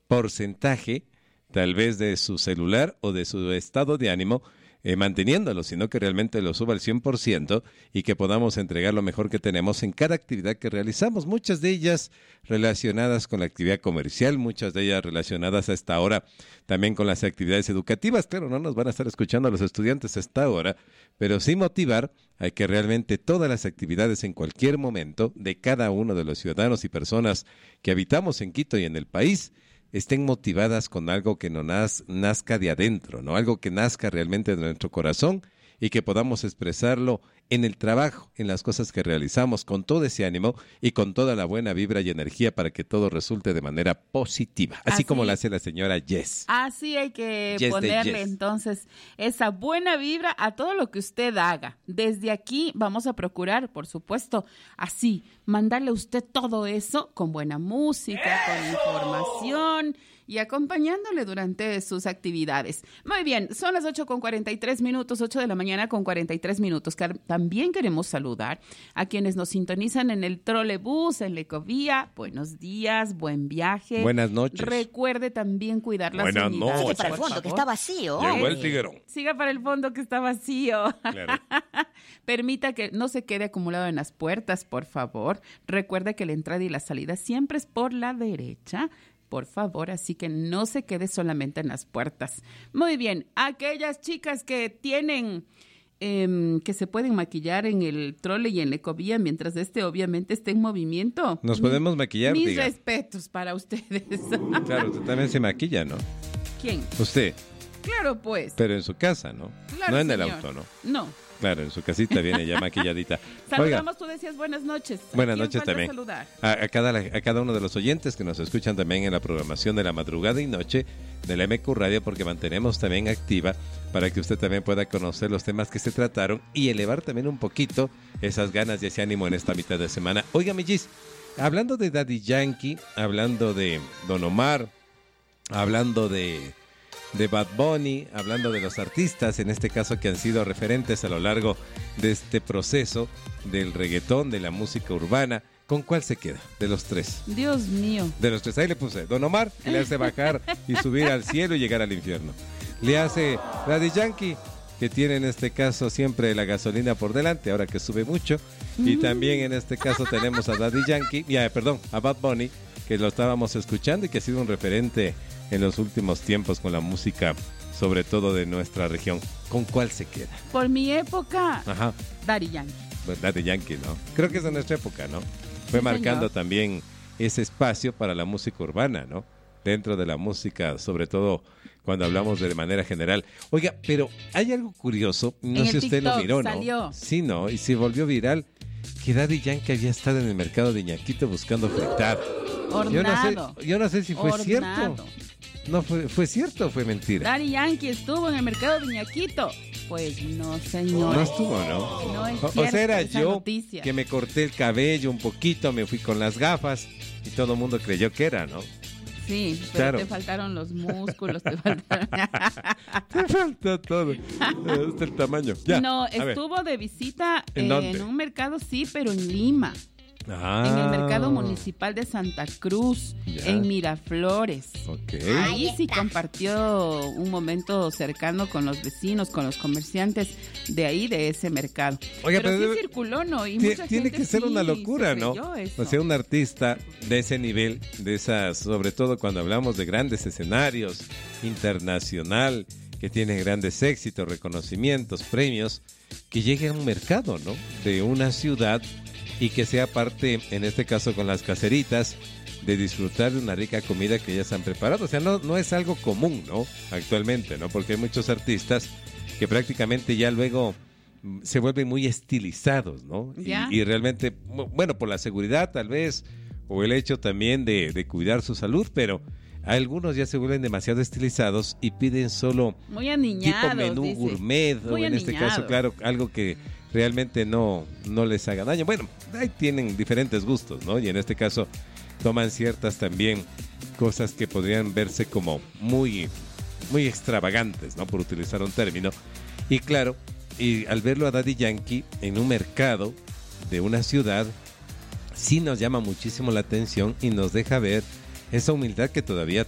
porcentaje, tal vez de su celular o de su estado de ánimo, manteniéndolo, sino que realmente lo suba al 100% y que podamos entregar lo mejor que tenemos en cada actividad que realizamos, muchas de ellas relacionadas con la actividad comercial, muchas de ellas relacionadas a esta hora también con las actividades educativas. Claro, no nos van a estar escuchando a los estudiantes a esta hora, pero sí motivar a que realmente todas las actividades en cualquier momento de cada uno de los ciudadanos y personas que habitamos en Quito y en el país estén motivadas con algo que nos nazca de adentro, ¿no? Algo que nazca realmente de nuestro corazón y que podamos expresarlo en el trabajo, en las cosas que realizamos, con todo ese ánimo y con toda la buena vibra y energía para que todo resulte de manera positiva, así como lo hace la señora Jess. Así hay que ponerle entonces esa buena vibra a todo lo que usted haga. Desde aquí vamos a procurar, por supuesto, así, mandarle a usted todo eso con buena música, con información y acompañándole durante sus actividades. Muy bien, son las 8:43, 8 de la mañana con 43 minutos. También queremos saludar a quienes nos sintonizan en el trolebús, en la ecovía. Buenos días, buen viaje. Buenas noches. Recuerde también cuidar las unidades. Buenas noches. Sigue para el fondo, que está vacío. Llegó el tiguerón. Siga para el fondo, que está vacío. Claro. Permita que no se quede acumulado en las puertas, por favor. Recuerde que la entrada y la salida siempre es por la derecha. Por favor, así que no se quede solamente en las puertas. Muy bien, aquellas chicas que tienen, que se pueden maquillar en el trole y en la ecovía mientras obviamente esté en movimiento. Nos podemos maquillar, Mis respetos para ustedes. Claro, usted también se maquilla, ¿no? ¿Quién? Usted. Claro, pues. Pero en su casa, ¿no? Claro, no en señor. el auto, ¿no? No. Claro, en su casita viene ya maquilladita. Saludamos, tú decías buenas noches. Buenas noches también. Saludar? A cada uno de los oyentes que nos escuchan también en la programación de la madrugada y noche de la MQ Radio, porque mantenemos también activa para que usted también pueda conocer los temas que se trataron y elevar también un poquito esas ganas y ese ánimo en esta mitad de semana. Oiga, mi Gis, hablando de Daddy Yankee, hablando de Don Omar, hablando de Bad Bunny, hablando de los artistas, en este caso que han sido referentes a lo largo de este proceso del reggaetón, de la música urbana, ¿con cuál se queda de los tres? Dios mío. De los tres, ahí le puse Don Omar, que le hace bajar y subir al cielo y llegar al infierno. Le hace Daddy Yankee, que tiene en este caso siempre la gasolina por delante, ahora que sube mucho. Y también en este caso tenemos a Daddy Yankee, a Bad Bunny, que lo estábamos escuchando y que ha sido un referente en los últimos tiempos con la música, sobre todo de nuestra región. ¿Con cuál se queda? Por mi época, Ajá. Daddy Yankee. Pues Daddy Yankee, ¿no? Creo que es de nuestra época, ¿no? Fue marcando señor. también ese espacio para la música urbana, ¿no? Dentro de la música, sobre todo cuando hablamos de manera general. Oiga, pero hay algo curioso, no sé si usted lo miró, ¿no? Salió. Sí, ¿no? Y se volvió viral que Daddy Yankee había estado en el mercado de Ñaquito buscando fritar. Hornado. Yo no sé si fue Hornado. cierto. No fue cierto o fue mentira. Daddy Yankee estuvo en el mercado de Ñaquito. Pues no, señor. No estuvo, ¿no? No es O cierta sea, era esa yo noticia. que me corté el cabello un poquito, me fui con las gafas y todo el mundo creyó que era, ¿no? Sí, pero Claro. te faltaron los músculos, te faltaron... Te falta todo. Hasta el tamaño. Ya, No, a ver. estuvo de visita ¿En dónde? en un mercado, sí, pero en Lima. Ah. En el mercado municipal de Santa Cruz, Ya. en Miraflores. Ok. Ahí sí compartió un momento cercano con los vecinos, con los comerciantes de ahí, de ese mercado. Oiga, pero sí debe- circuló, ¿no? Y Tiene mucha que gente ser una sí locura, se ¿no? creyó eso. O sea, un artista de ese nivel, de esas, sobre todo cuando hablamos de grandes escenarios, internacional, que tiene grandes éxitos, reconocimientos, premios, que llegue a un mercado, ¿no? De una ciudad y que sea parte, en este caso con las caseritas, de disfrutar de una rica comida que ellas han preparado. O sea, no es algo común, ¿no? Actualmente, ¿no? Porque hay muchos artistas que prácticamente ya luego se vuelven muy estilizados, ¿no? ¿Ya? Y realmente, bueno, por la seguridad tal vez, o el hecho también de cuidar su salud, pero algunos ya se vuelven demasiado estilizados y piden solo Muy aniñados, tipo menú dice. gourmet, Muy o en este aniñados. caso, claro, algo que realmente no les haga daño. Bueno, ahí tienen diferentes gustos, ¿no? Y en este caso toman ciertas también cosas que podrían verse como muy extravagantes, ¿no? Por utilizar un término. Y claro, y al verlo a Daddy Yankee en un mercado de una ciudad, sí nos llama muchísimo la atención y nos deja ver esa humildad que todavía